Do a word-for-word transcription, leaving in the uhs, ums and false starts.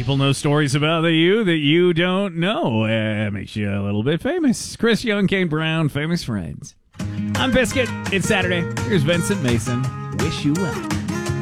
people know stories about you that you don't know. Uh, makes you a little bit famous. Chris Young, Kane Brown, Famous Friends. I'm Biscuit. It's Saturday. Here's Vincent Mason. Wish you well.